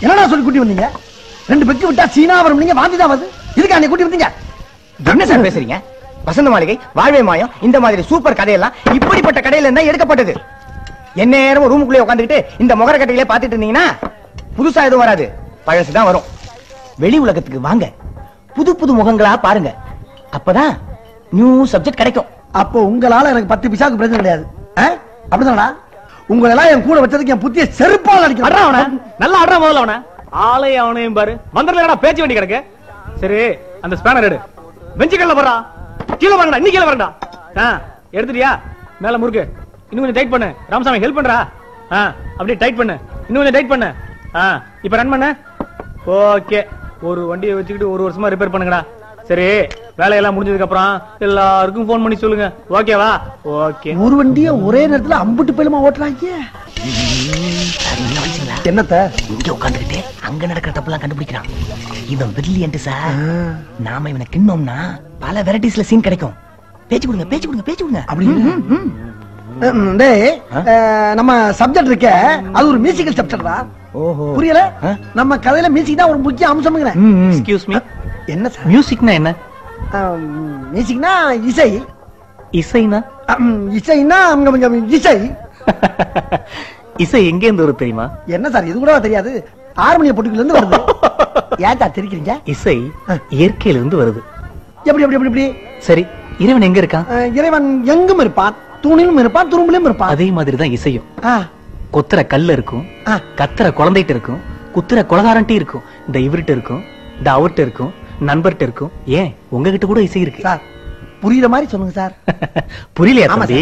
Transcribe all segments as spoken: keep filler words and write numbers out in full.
என்னடா சொல்லி கூட்டி வந்தீங்க? ரெண்டு பெக்கு விட்டா சீனா வரும், நீங்க வாந்தி தான் வருது. இதுக்கு அன்னை கூட்டி வந்தீங்க? என்ன சார் பேசுறீங்க? வசந்த மாளிகை, வாழ்வே மாயம், இந்த மாதிரி சூப்பர் கதையெல்லாம் இப்படிப்பட்ட கடையில இருந்தா எடுக்கப்பட்டது. என்ன நேரம் ரூமுக்குள்ளே உட்காந்துக்கிட்டு இந்த முகர கட்டையிலே பாத்துட்டு இருந்தீங்கன்னா புதுசா எதுவும் வராது, பழசுதான் வரும். வெளி உலகத்துக்கு வாங்க, புது புது முகங்களா பாருங்க, அப்பதான் நியூ சப்ஜெக்ட் கிடைக்கும். அப்போ உங்களால எனக்கு பத்து பிசாக்கு பிரச்சனை கிடையாது, அப்படிதானா? உங்களெல்லாம் என் கூட வச்சதுக்கு என் புத்திய செருப்பால் அடிக்கிறேன். அவன நல்லா ஆடுற முதல்ல அவன ஆளை அவனையும் பாரு. வந்துடலடா, பேச்சு வேண்டி கிடக்கு. சரி, அந்த ஸ்பேனர் எடு. பெஞ்சு கல்ல போறா, கீழே வரடா, இன்னி கீழே வரடா. எடுத்துட்டியா? மேல முறுக்கு, இன்னும் கொஞ்சம் டைட் பண்ணு. ராமசாமி ஹெல்ப் பண்றா. அப்படியே டைட் பண்ணு, இன்னும் கொஞ்சம் டைட் பண்ணு. இப்ப ரன் பண்ணு. ஓகே, ஒரு வண்டியை வச்சுக்கிட்டு ஒரு வருஷமா ரிப்பேர் பண்ணுங்கடா. சரி, வேலையெல்லாம் முடிஞ்சதுக்கு அப்புறம் எல்லாருக்கும் போன் பண்ணி சொல்லுங்க. ஓகேவா? ஓகே. ஒரு வண்டியை ஒரே நேரத்துல அம்புட்டு பேலுமா ஓட்டுறாங்க. என்னத்த இங்க உட்காந்துக்கிட்டே அங்க நடக்கிற தப்பெல்லாம் கண்டுபிடிக்கிறான். இவன் பிரில்லியன்ட் சார். நாம இவனை கிண்ணோம்னா பல வெரைட்டிஸ்ல சீன் கிடைக்கும். பேச்சு கொடுங்க, பேச்சு கொடுங்க, பேச்சு கொடுங்க. அப்படி நம்ம சப்ஜெக்ட் இருக்க, அது ஒரு மியூசிக்கல் சப்ஜெக்டா? புரியல? நம்ம கதையில மியூசிக் தான் ஒரு முக்கிய அம்சம். எக்ஸ்கியூஸ் மீ, என்ன சார் மியூசிக்னா என்ன? மியூசிக்னா இசை. இசைனா? இசைனா இசை. இசை எங்க இருந்து வருது தெரியுமா? என்ன சார் இது கூட தெரியாது? ஹார்மோனிய பொட்டுக்குள்ள இருந்து வருது. ஏன் சார் தெரிக்கிறீங்க? இசை இயற்கையில இருந்து வருது. எப்படி எப்படி எப்படி எப்படி? சரி, இறைவன் எங்க இருக்கான்? இறைவன் எங்கும் இருப்பான், தூணிலும் இருப்பான், துரும்பிலும் இருப்பான். அதே மாதிரி தான் இசையும். கொத்துற கல்ல இருக்கும், கத்துற குழந்தைகிட்ட இருக்கும், குத்துற குலகாரன்ட்டி இருக்கும், இந்த இவர்கிட்ட இருக்கும், இந்த அவர்கிட்ட இருக்கும், நண்பர்கிட்ட இருக்கும். ஏன் உங்ககிட்ட கூட இசை இருக்கு சார். புரியுற மாதிரி சொல்லுங்க சார். புரியலையா தம்பி?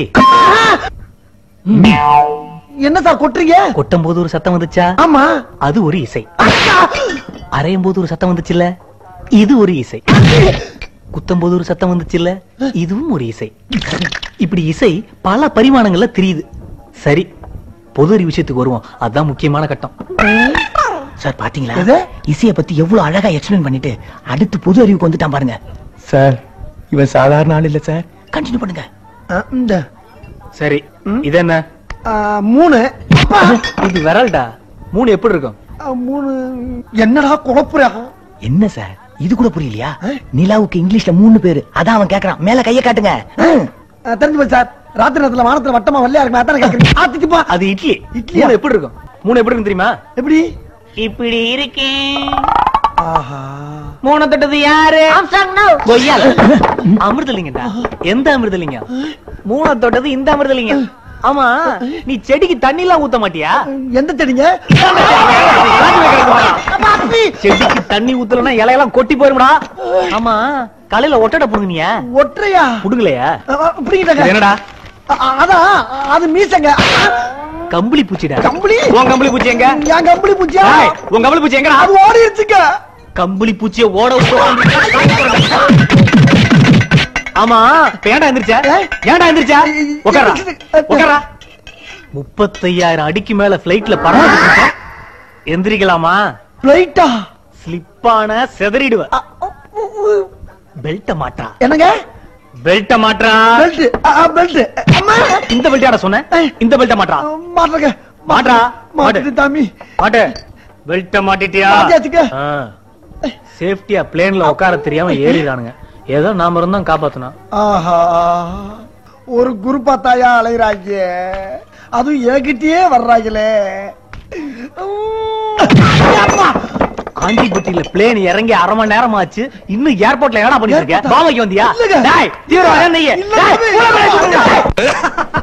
என்ன சார் கொட்டுறீங்க? கொட்டும் போது ஒரு சத்தம் வந்துச்சா? ஆமா, அது ஒரு இசை. அரையும் போது ஒரு சத்தம் வந்துச்சுல்ல, இது ஒரு இசை. குத்தும் போது ஒரு சத்தம் வந்துச்சுல்ல, இதுவும் ஒரு இசை. இப்படி இசை பல பரிமாணங்கள்ல தெரியுது. சரி, பொது அறிவு விஷயத்துக்கு வருவோம். அதான் முக்கியமான கட்டம். சார் பாத்தீங்களா, இசைய பத்தி எவ்வளவு அழகா எக்ஸ்பிளைன் பண்ணிட்டு அடுத்து பொது அறிவுக்கு வந்துட்டான் பாருங்க. சார், இவன் சாதாரண ஆள் இல்ல சார். கண்டினியூ பண்ணுங்க. இந்த சரி, இது என்ன? மூணு. இது விரல்டா. மூணு எப்படி இருக்கும்? மூணு என்னடா குழப்புறா? என்ன சார் இது கூட புரியலையா? நிலாவுக்கு இங்கிலீஷ்ல மூணு பேரு, அதான் அவன் கேக்குறான். மேல கைய காட்டுங்க. தெரிஞ்சு போச்சு சார். ராத்திரி நேரத்துல வானத்துல வட்டமா வெள்ளையா இருக்கு, அதான் கேக்குறேன். அது இட்லி. இட்லி எப்படி இருக்கும்? மூணு எப்படி இருக்கும் தெரியுமா? எப்படி? இப்படி இருக்கேன். ஆஹா, மூணு தொட்டது யாரு? அமிர்தலிங்கடா. எந்த அமிர்தலிங்க? மூணு தொட்டது இந்த அமிர்தலிங்க. ஆமா, நீ செடிக்கு தண்ணி எல்லாம் ஊத்த மாட்டியா? எந்த செடிங்க? செடிக்கு தண்ணி ஊத்தலன்னா இலையெல்லாம் கொட்டி போயிரும்டா. ஆமா, காலையில ஒட்டடை புடுங்கினியா? ஒற்றையா புடுங்கலையா? என்னடா? அதான் அது மீசங்க. கம்பளி பூச்சிடா. கம்பளி? உன் கம்பளி பூச்சி எங்க? என் கம்பளி பூச்சியா? உன் கம்பளி பூச்சி எங்க? அது ஓடிடுச்சுங்க. கம்பளி பூச்சியை ஓட விட்டு. ஆமா, ஏன்டா எந்திரிச்சா? ஏன்டா எந்திரிச்சா? உட்காரா, உட்காரா. முப்பத்தையாயிரம் அடிக்கு மேல பிளைட்ல பறந்து எந்திரிக்கலாமா? பிளைட்டா? ஸ்லிப்பான செதறிடுவ. பெல்ட்ட மாட்டா. என்னங்க? பெல்ட்ட மாட்டா. Belt belt. அம்மா, இந்த பெல்ட்டாடா சொன்னேன். இந்த பெல்ட்ட மாட்டா. மாட்டறங்க. மாட்டா. மாட்டு தாமி. மாட்டு. பெல்ட்ட மாட்டிட்டியா? மாட்டியாச்சுங்க. சேஃப்டியா பிளேன்ல உட்கார தெரியாம ஏறிறானுங்க. ஏதோ நாம இருந்தோம் காப்பாத்தணும். ஆஹா, ஒரு குருப்பா தாயா அலைறாங்க, அதுவும் ஏகிட்டே வர்றாங்களே. காஞ்சிபுட்டியில பிளேன் இறங்கி அரை மணி நேரம் ஆச்சு, இன்னும் ஏர்போர்ட்ல என்னடா பண்ணிட்டு இருக்க? பாவைக்கு வந்தியா?